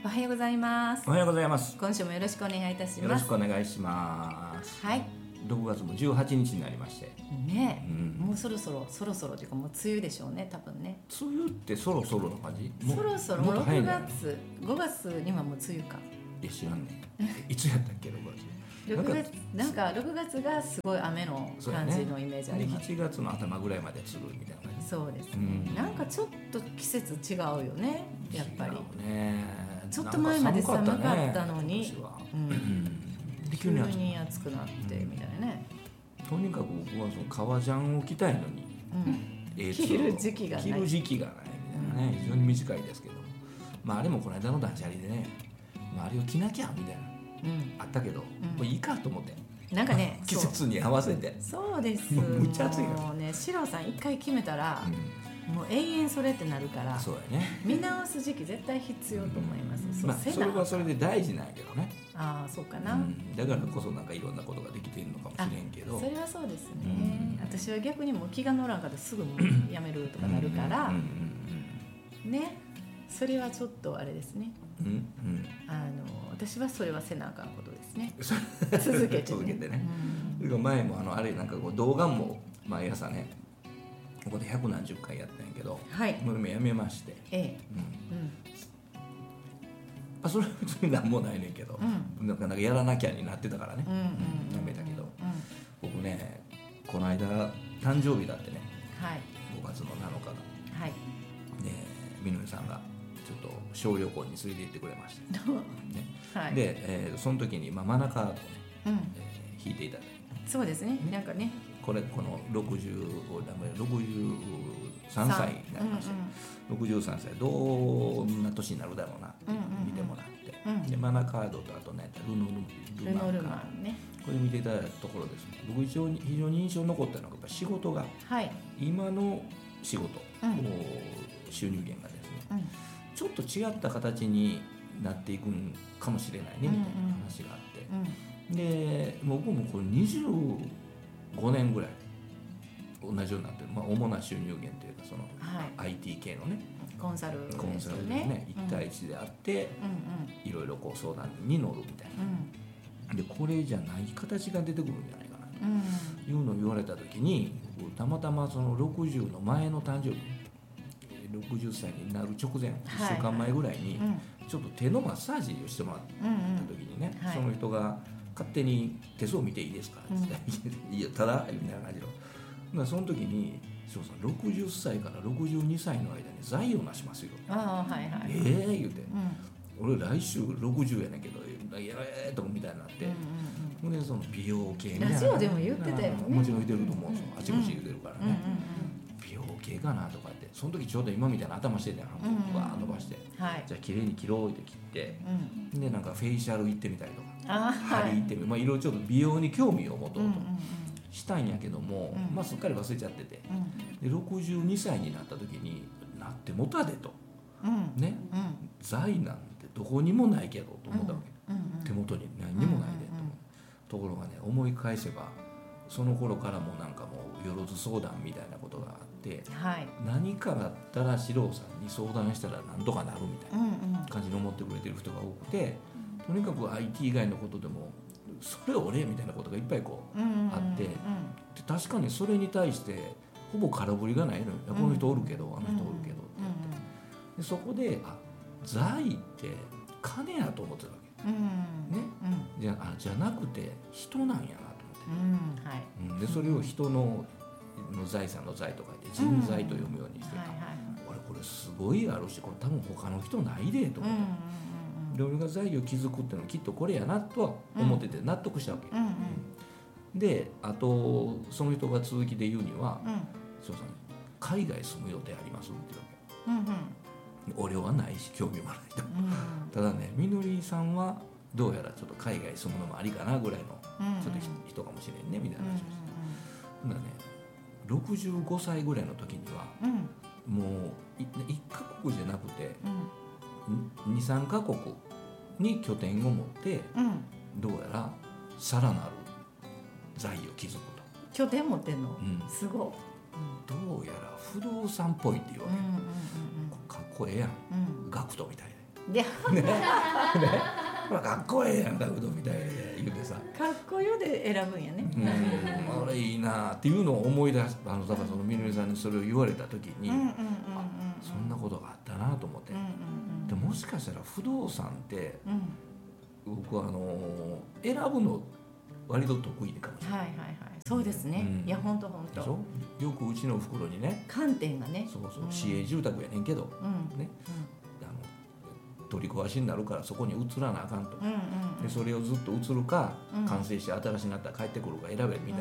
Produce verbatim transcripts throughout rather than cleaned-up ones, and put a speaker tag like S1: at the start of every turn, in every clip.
S1: おはようございます。
S2: おはようございます。
S1: 今週もよろしくお願いいたします。
S2: よろしくお願いします。
S1: はい。
S2: ろくがつもじゅうはちにちになりまして
S1: ね、
S2: うん、
S1: もうそろそろそろそろというかもう梅雨でしょうね、多分ね。
S2: 梅雨ってそろそろの感じ？
S1: そろそろ
S2: もっと早い
S1: 6
S2: んじゃない？
S1: 月ごがつにはもう梅雨か。
S2: いや知らんねんいつやったっけろくがつ
S1: ろくがつなんかろくがつがすごい雨の感じのイメージあります。
S2: でしちがつの頭ぐらいまでつるみたいな感じ。
S1: そうですね、
S2: うん、
S1: なんかちょっと季節違うよね、やっぱり。
S2: 違うね。
S1: ちょっと前まで寒かったのに、
S2: 今年は
S1: うん、
S2: で
S1: 急に暑くなってみたいなね。
S2: とにかく僕はその革ジャンを着たいのに、
S1: うん
S2: えー、
S1: 着る時期がない
S2: 着る時期がないみたいなね、非常に短いですけど、まああれもこの間の断捨離でね、まあ、あれを着なきゃみたいな、うん、あったけど、うん、もういいかと思って
S1: なんかね
S2: 季節に合わせて
S1: そうです
S2: もうむっちゃ暑いよ
S1: もうね、シロさん一回決めたら、うん、もう永遠それってなるから
S2: そうやね、
S1: 見直す時期絶対必要と思います、うん、そう、
S2: まあ、それはそれで大事なんやけどね。
S1: ああそうかな、
S2: うん、だからこそなんかいろんなことができているのかもしれんけど、
S1: それはそうですね、うん、私は逆にもう気が乗らんかったらすぐやめるとかなるからね、それはちょっとあれですね、うんうん、あの私はそれはせなあかんことですね続けてね
S2: 続けてね、うん、前もあのあれなんかこう動画も毎朝ねここで百何十回やったんやけど、はい、もうやめまして、ええうんうん、あそれは別に何もないねんけど、うん、なんかなんかやらなきゃになってたからね、うんうんうん、やめたけど、うん、僕ねこの間誕生日だってね、はい、ごがつのなのかが、はい、でみのりさんがちょっと小旅行に連れて行ってくれました、ねはい、で、えー、その時に、まあ、マナカードをね、うんえー、引いていただいて、
S1: そうですね、なんかね
S2: これこのろくじゅうさんさいになりまして、うんうん、ろくじゅうさんさいどんな年になるだろうなって見てもらって、うんうんうん、でマナカードとあとねルノルマンか、ね、これ見ていただいたところですね、僕一応非常に印象に残ったのがやっぱ仕事が、はい、今の仕事、うん、収入源がですね、うん、ちょっと違った形になっていくんかもしれないねみたいな話があって、うんうん、で僕もこれにじゅうごねんぐらい同じようになってる、まあ、主な収入源というかその、はい、アイティー 系のね
S1: コンサルですね、
S2: コンサルでねいち対いちであって、うん、いろいろこう相談に乗るみたいな、うん、でこれじゃない形が出てくるんじゃないかなと、うん、いうのを言われた時に僕たまたまそのろくじゅうの前の誕生日ろくじゅっさいになる直前、はい、いっしゅうかんまえぐらいにちょっと手のマッサージをしてもらった時にね、うんうん、その人が勝手に手相見ていいですかって言って、うん、いやただみたいな感じの、その時に翔さんろくじゅっさいからろくじゅうにさいの間に財を成しますよ、
S1: あ、はいはい、
S2: ええー、言うて、うん、俺来週ろくじゅうやねんけどやえーとかみたいになって、うんうんうん、でその美容系みたいな
S1: ラジオでも言ってたよね、
S2: もちろん言ってると思うんですよ、あちこち言ってるからね、うんうんうん、美容系かなとかってその時ちょうど今みたいな頭してたやん、うんうん、バーッ伸ばして、はい、じゃあ綺麗に切ろうって切って、うん、でなんかフェイシャル行ってみたりとか針行ってみ、まあ、いろいろちょっと美容に興味を持とうと、うんうんうん、したんやけども、うんまあ、すっかり忘れちゃってて、うん、でろくじゅうにさいになった時になってもたでと、うんねうん、財なんてどこにもないけどと思ったわけ、うんうん、手元に何にもないでと、うんうん、ところがね思い返せばその頃からもなんかもうよろず相談みたいなことがあって、はい、何かがあったら四郎さんに相談したらなんとかなるみたいな感じに思ってくれてる人が多くて、とにかく アイティー 以外のことでもそれ俺みたいなことがいっぱいこうあって、で確かにそれに対してほぼ空振りがないのよ、この人おるけどあの人おるけどって、でそこであ財って金やと思ってたわけ、ね、じゃあじゃなくて人なんやなと思って、うんはいうん、でそれを人のの財産の財とか言って人財と読むようにしてた、俺これすごいあるしこれ多分他の人ないでと思って、で俺が財を築くっていうのはきっとこれやなとは思ってて納得したわけ、うんうんうん、であとその人が続きで言うには「翔、うん、さん海外住む予定あります?」って言うわけ、うんうん、俺はないし興味もないと、うんうん、ただねみのりさんはどうやらちょっと海外住むのもありかなぐらいのちょっと人かもしれんねみたいな話をして、うんうんうん、だねろくじゅうごさいぐらいの時には、うん、もういっかこくじゃなくて、うん、にさんかこくに拠点を持って、うん、どうやらさらなる財を築くと。
S1: 拠点持ってんの、うん、すごい、うん、
S2: どうやら不動産っぽいっていうわけ、うんうんうんうん、かっこええやん、うん、ガクトみたいで、
S1: で、ねね
S2: まあ、かっこええやんかうどんみたいで言うてさ
S1: かっこよで選ぶんやね。
S2: うん、あれいいなっていうのを思い出す。あのだからそのみのりさんにそれを言われた時に、そんなことがあったなと思って、うんうんうん、でもしかしたら不動産って、うん、僕はあの選ぶの割と得意かもしれない。はいはいはい、
S1: そうですね、うん、いや本当本当
S2: よくうちのおふくろにね、
S1: 観点がね、
S2: そうそう、市営住宅やねんけど、うんね、うん、あの取り壊しになるからそこに移らなあかんと、うんうんうん、でそれをずっと移るか、うん、完成して新しくなったら帰ってくるか選べみたいなのがあって、うんうんうん、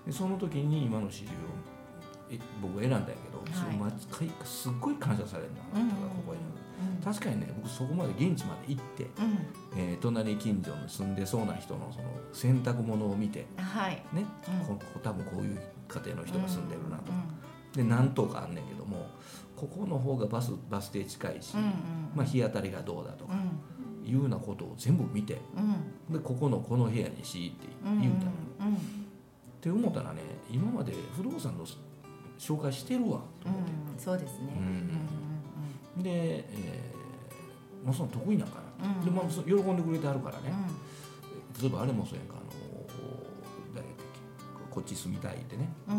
S2: でその時に今の市場をえ僕が選んだんやけど、はい、それすっごい感謝されるな、うんうん、ここに、うん、確かにね僕そこまで現地まで行って、うんえー、隣近所に住んでそうな人のその洗濯物を見て、はいねうん、ここ多分こういう家庭の人が住んでるなとか、うんうん、で何棟かあんねんけどもここの方がバス、バス停近いし、うんうんまあ、日当たりがどうだとか、うん、いうようなことを全部見て、うん、でここのこの部屋にしって言うたの、うんうんうん、って思ったらね今まで不動産の紹介してるわと思って、
S1: うん、そうですね、うん
S2: うん、で、えー、もうその得意なんかな、うん、でも喜んでくれてあるからね、うん、例えばあれもそうやんかあの誰だっけこっち住みたいってね、うん、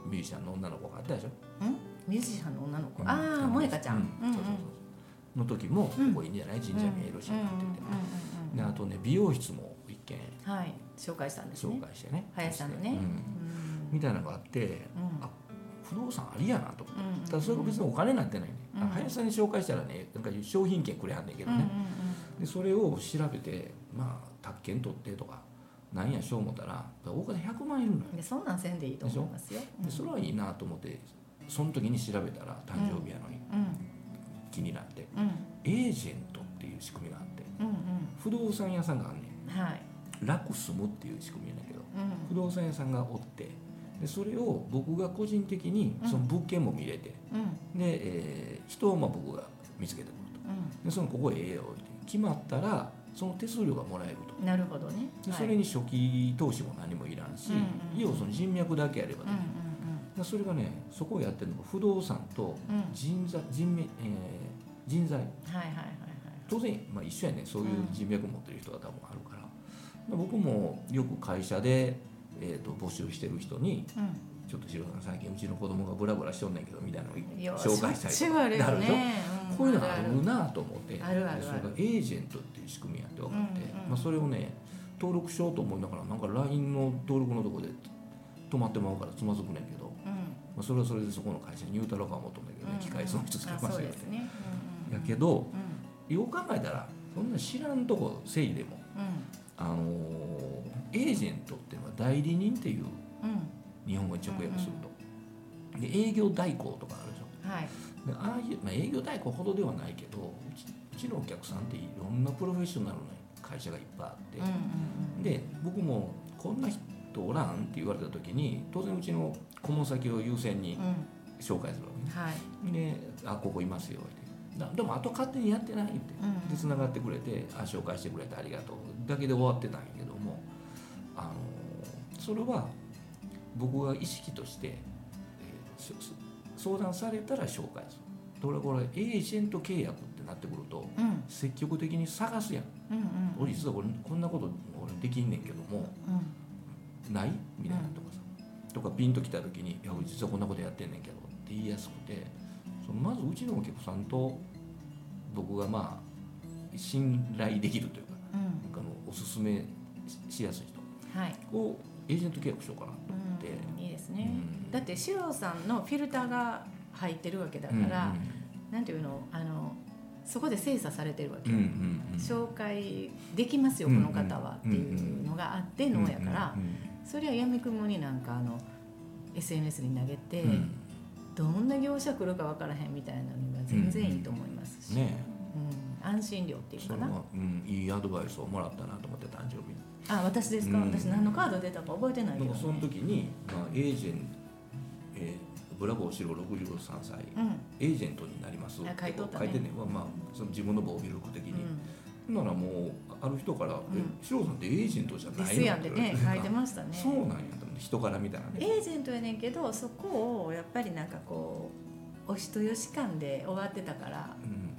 S2: ミュージシャンの女の子があったでしょ、
S1: うん、ミュージシャンの女の子、うん、ああ萌香ちゃん、うん、そうそう
S2: そうの時もここいいんじゃない、うん、神社見えるしなんて言ってね、であとね美容室も一軒、
S1: はい、紹介したんですね、
S2: 紹介してね
S1: 林さんのね、うん
S2: みたいなのがあって、うん、あ不動産ありやなと思って、うん、ただそれが別にお金になってないね、うん、林さんに紹介したらねなんか商品券くれはんねんけどね、うんうんうん、でそれを調べてまあ宅建取ってとかなんやしよう思ったら大金ひゃくまんいるのよ。
S1: でそんなんせんでいいと思いますよ、
S2: うん、でそれはいいなと思ってその時に調べたら誕生日やのに、うん、気になって、うん、エージェントっていう仕組みがあって、うんうん、不動産屋さんがあんねん、はい、楽住むっていう仕組みやねんけど、うん、不動産屋さんがおってでそれを僕が個人的にその物件も見れて、うん、で、えー、人をまあ僕が見つけてくると、うん、でそのここへええよって決まったらその手数料がもらえると。
S1: なるほどね。
S2: でそれに初期投資も何もいらんし、要はその人脈だけやればできる、うんうん、それがねそこをやってるのが不動産と人材、うん人えー、人材、はいはいはいはい、当然、まあ、一緒やねそういう人脈持ってる人が多分あるから、うん、僕もよく会社で、えー、と募集してる人に、うんちょっと白さん最近うちの子供がブラブラしとんねんけどみたいなのを紹介したりとかあるでしょ、うん、こういうのあるなと思って
S1: あるあるある
S2: それがエージェントっていう仕組みやって分かって、うんうんまあ、それをね登録しようと思いながらなんか ライン の登録のとこで止まってまうからつまずくねんけど、うんまあ、それはそれでそこの会社に言うたろかもと思うんだけどね、うんうん、機械損失つけますよって、ねうんうん、やけど、うん、よく考えたらそんな知らんとこせいでも、うん、あのー、エージェントっていうのは代理人っていう、うん日本語に直訳すると、うんうん、で営業代行とかあるでしょ、はい、でああいう、まあ、営業代行ほどではないけどうち、うちのお客さんっていろんなプロフェッショナルの会社がいっぱいあって、うんうんうん、で僕もこんな人おらんって言われた時に当然うちの顧問先を優先に紹介するわけね、うんはい、であここいますよってでもあと勝手にやってないって、うんうん、で繋がってくれてあ紹介してくれてありがとうだけで終わってたんやけどもあのそれは僕が意識として、えー、相談されたら紹介するとこれこれエージェント契約ってなってくると、うん、積極的に探すやん、うんうんうん、俺実はこれこんなこと俺できんねんけども、うん、ないみたいなとかさ、うん、とかピンときた時にいや俺実はこんなことやってんねんけどって言いやすくてそのまずうちのお客さんと僕がまあ信頼できるというか、うん、なんかのおすすめしやすい人をエージェント契約しようかなと思って、
S1: うん、いいですね、うん、だってシローさんのフィルターが入ってるわけだから、うんうん、なんていうのあのそこで精査されてるわけ、うんうんうん、紹介できますよこの方はっていうのがあってのやから、うんうんうん、それはやみくもになんかあの エスエヌエス に投げて、うん、どんな業者来るか分からへんみたいなのが全然いいと思いますし、うんねうん、安心料っていうかな、
S2: うん、いいアドバイスをもらったなと思って誕生日に
S1: あ私ですか、うん、私何のカード出たか覚えてないけど、ね、
S2: その時に、まあ、エージェント、えー、ブラボーシロろくじゅうさんさい、うん、エージェントになりますって
S1: 書いとったね、
S2: 書いてんねん、まあ、その自分の防御力的に、うん、ならもうある人から「うん、えシロさんってエージェントじゃないの?」
S1: ですやんってね書いてましたね
S2: そうなんやと思って人から見たらね
S1: エージェントやねんけどそこをやっぱりなんかこうお人よし感で終わってたから、うん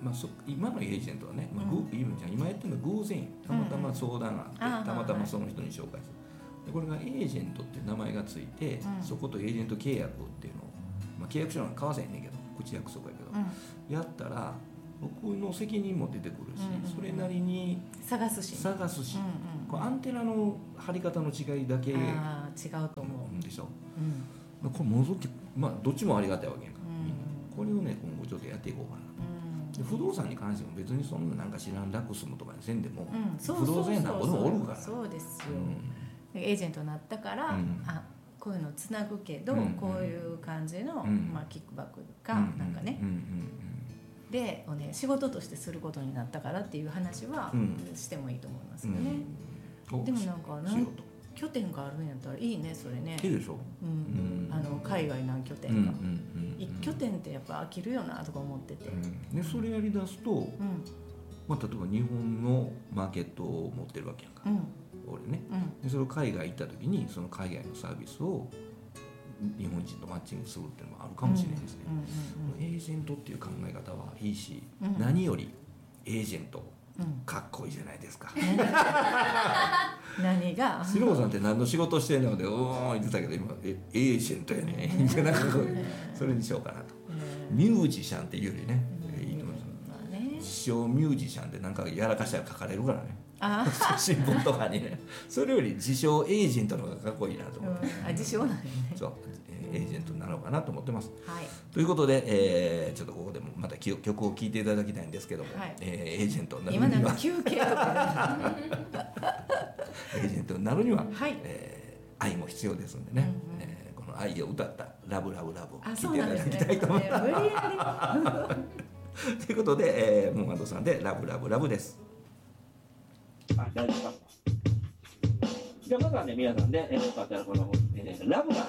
S2: まあ、そ今のエージェントはね、まあうん、今やってるのは偶然たまたま相談があって、うん、たまたまその人に紹介する、でこれがエージェントっていう名前がついて、うん、そことエージェント契約っていうのを、まあ、契約書なんか交わせへんねんけど口約束やけど、うん、やったら僕の責任も出てくるし、うんうん、それなりに
S1: 探すし
S2: 探すし、うんうん、こうアンテナの張り方の違いだけ
S1: あ違うと思う
S2: でしょ、うん、これものすごく、まあ、どっちもありがたいわけやんか、うん、これをね今後ちょっとやっていこうかなと、うん、で不動産に関しても別にそんななんか知らんラクスムとかにせんでも、うん、不動産屋なんぼでもおるから
S1: そうですよ、うん、エージェントになったから、うん、あこういうのつなぐけど、うん、こういう感じの、うんまあ、キックバックか、うん、なんかね、うんうんうんでを、ね、仕事としてすることになったからっていう話はしてもいいと思いますよね、うんうん、でもなんかなん拠点があるんやったらいいねそれね
S2: いいでしょ、
S1: うん、あの海外何拠点か、うんうんうんうん、一拠点ってやっぱ飽きるよなとか思ってて、うん、
S2: でそれやりだすと、うんまあ、例えば日本のマーケットを持ってるわけやんか、うん、俺ね、うん、でそれを海外行った時にその海外のサービスを日本人とマッチングするっていうのもあるかもしれないですね、うんうんうんうん、エージェントっていう考え方はいいし、うん、何よりエージェント、うん、かっこいいじゃないですか
S1: 何が
S2: しのこさんって何の仕事してんのでおー言ってたけど今エージェントやねなんかそれにしようかなと、ミュージシャンっていうよりね、うん、いいと思います、まあね、自称ミュージシャンってなんかやらかしたら書かれるからねあ新聞とかにねそれより自称エージェントの方がかっこいいなと思って、
S1: うん、あ自称なんね
S2: そうエージェントになろうかなと思ってます、
S1: はい、
S2: ということで、えー、ちょっとここでもまた曲を聴いていただきたいんですけども、はいえー、エージェントになるには
S1: 今なんか休憩とか
S2: エージェントになるには、はいえー、愛も必要ですんでね、うんうんえー、この愛を歌ったラブラブラブを聴いていただきたいと思います、ね、無理やりということで、えー、モンガドさんでラブラブラブです。あ、大丈夫か。じゃあまずはね皆さんで、えー、よかったらこの、えー、ラブが